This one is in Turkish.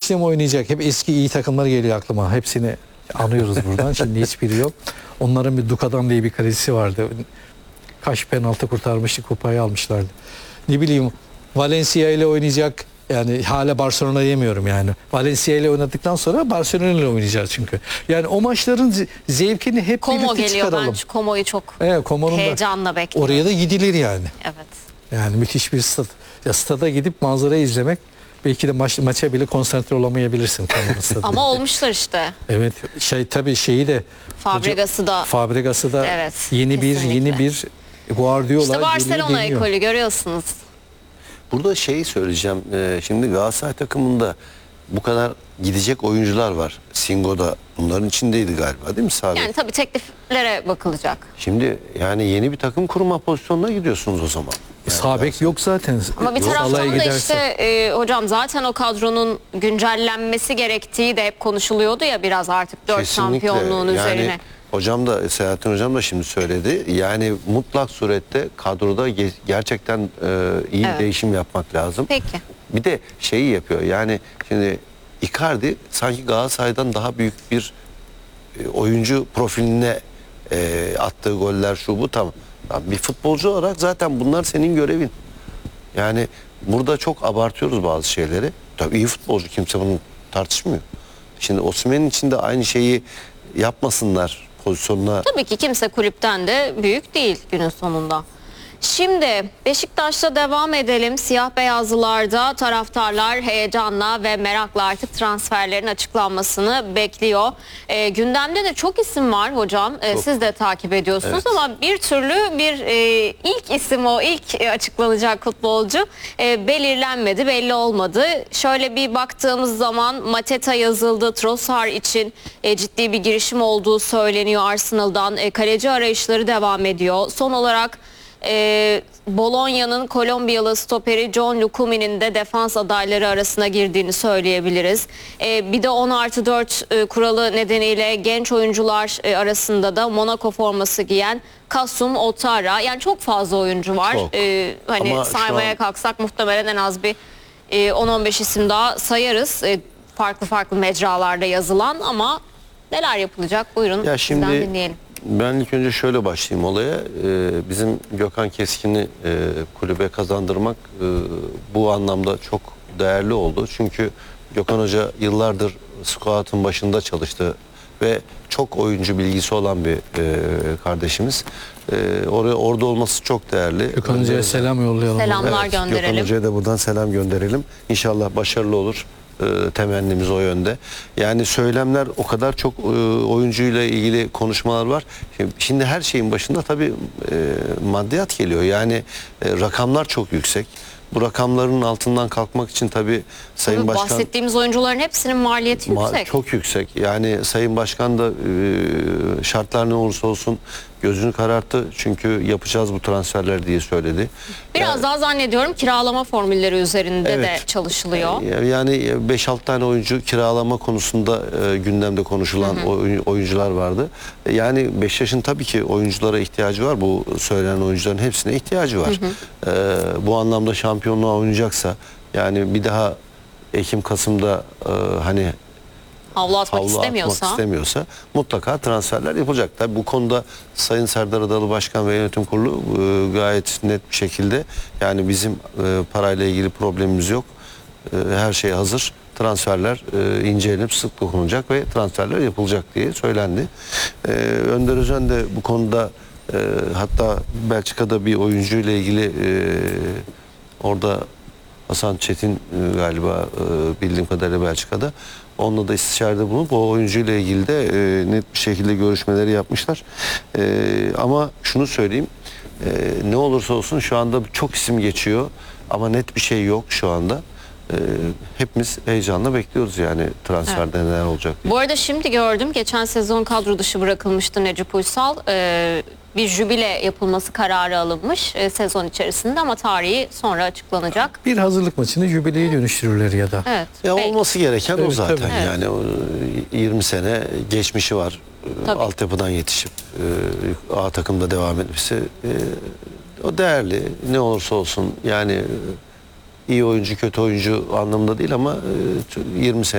Müslim oynayacak. Hep eski iyi takımlar geliyor aklıma. Hepsini anıyoruz buradan. Şimdi hiçbiri yok. Onların bir Dukadan diye bir kalecisi vardı. Kaç penaltı kurtarmıştı, kupayı almışlardı. Ne bileyim, Valencia ile oynayacak. Yani hala Barcelona yemiyorum yani. Valencia ile oynadıktan sonra Barcelona ile oynayacağız çünkü. Yani o maçların zevkini hep Como birlikte geliyor. çıkaralım. Ben Como'yu çok Evet, Como'nun da heyecanla bekliyorum. oraya da gidilir yani. Evet. Yani müthiş bir stat. Ya stada gidip manzarayı izlemek, belki de maça bile konsantre olamayabilirsin. Ama olmuşlar işte. Evet, tabii şeyi de Fabregas'ı da evet, yeni bir Guardiola İşte Barcelona geliyor. ekolü görüyorsunuz. Burada şeyi söyleyeceğim. Şimdi Galatasaray takımında bu kadar gidecek oyuncular var. Singo da bunların içindeydi galiba, değil mi Sabek? Yani tabii tekliflere bakılacak. Şimdi yani yeni bir takım kurma pozisyonuna gidiyorsunuz o zaman. Yani Sabek yok zaten. Ama bir taraftan da işte hocam zaten o kadronun güncellenmesi gerektiği de hep konuşuluyordu ya, biraz artık 4 şampiyonluğun üzerine. Hocam da, Selahattin hocam da şimdi söyledi. Yani mutlak surette kadroda gerçekten iyi değişim yapmak lazım. Peki. Bir de şeyi yapıyor. Yani şimdi Icardi sanki Galatasaray'dan daha büyük bir oyuncu profiline attığı goller şu bu, tamam. Bir futbolcu olarak zaten bunlar senin görevin. Yani burada çok abartıyoruz bazı şeyleri. Tabii iyi futbolcu, kimse bunu tartışmıyor. Şimdi Osimhen'in için de aynı şeyi yapmasınlar pozisyonuna. Tabii ki kimse kulüpten de büyük değil günün sonunda. Şimdi Beşiktaş'ta devam edelim. Siyah beyazlılarda taraftarlar heyecanla ve merakla artık transferlerin açıklanmasını bekliyor. Gündemde de çok isim var hocam. Siz de takip ediyorsunuz, evet. Ama bir türlü ilk isim, o ilk açıklanacak futbolcu belirlenmedi, belli olmadı. Şöyle bir baktığımız zaman Mateta yazıldı. Trossard için ciddi bir girişim olduğu söyleniyor Arsenal'dan. Kaleci arayışları devam ediyor. Son olarak Bologna'nın Kolombiyalı stoperi John Lukumi'nin de defans adayları arasına girdiğini söyleyebiliriz. Bir de 10+4 kuralı nedeniyle genç oyuncular arasında da Monaco forması giyen Kasum Otara, yani çok fazla oyuncu var. Hani ama saymaya kalksak muhtemelen en az bir 10-15 isim daha sayarız. Farklı mecralarda yazılan, ama neler yapılacak? Buyurun, ya şimdi sizden dinleyelim. Ben ilk önce şöyle başlayayım olaya. Bizim Gökhan Keskin'i kulübe kazandırmak bu anlamda çok değerli oldu. Çünkü Gökhan Hoca yıllardır squad'ın başında çalıştı ve çok oyuncu bilgisi olan bir kardeşimiz. Orada olması çok değerli. Gökhan Hoca'ya selam yollayalım. Selamlar gönderelim. Gökhan Hoca'ya da buradan selam gönderelim. İnşallah başarılı olur. Temennimiz o yönde. Yani söylemler, o kadar çok oyuncuyla ilgili konuşmalar var. Şimdi her şeyin başında tabii maddiyat geliyor. Yani rakamlar çok yüksek. Bu rakamların altından kalkmak için tabii Sayın Başkan... Bahsettiğimiz oyuncuların hepsinin maliyeti yüksek. Çok yüksek. Yani Sayın Başkan da şartlar ne olursa olsun gözünü kararttı. Çünkü yapacağız bu transferler diye söyledi. Biraz daha zannediyorum kiralama formülleri üzerinde de çalışılıyor. Yani 5-6 tane oyuncu kiralama konusunda gündemde konuşulan oyuncular vardı. Yani Beşiktaş'ın tabii ki oyunculara ihtiyacı var. Bu söylenen oyuncuların hepsine ihtiyacı var. Bu anlamda şampiyonluğa oynayacaksa, yani bir daha Ekim-Kasım'da hani havlu atmak istemiyorsa mutlaka transferler yapılacak. Tabii bu konuda Sayın Serdar Adalı Başkan ve Yönetim Kurulu gayet net bir şekilde, yani bizim parayla ilgili problemimiz yok. Her şey hazır. Transferler incelenip sık dokunulacak ve transferler yapılacak diye söylendi. Önder Özen de bu konuda hatta Belçika'da bir oyuncu ile ilgili orada Hasan Çetin galiba bildiğim kadarıyla Belçika'da. Onunla da istişarede bulunup o oyuncuyla ilgili de net bir şekilde görüşmeleri yapmışlar. Ama şunu söyleyeyim, ne olursa olsun şu anda çok isim geçiyor ama net bir şey yok şu anda. Hepimiz heyecanla bekliyoruz yani transferde neler olacak diye. Bu arada şimdi gördüm, geçen sezon kadro dışı bırakılmıştı Necip Uysal. Bir jübile yapılması kararı alınmış sezon içerisinde, ama tarihi sonra açıklanacak. Bir hazırlık maçını jübileye dönüştürürler ya da. Evet. Ya olması gereken o zaten. Tabii. Yani 20 sene geçmişi var. Altyapıdan yetişip A takımda devam etmesi o değerli. Ne olursa olsun yani iyi oyuncu kötü oyuncu anlamında değil, ama 20 sene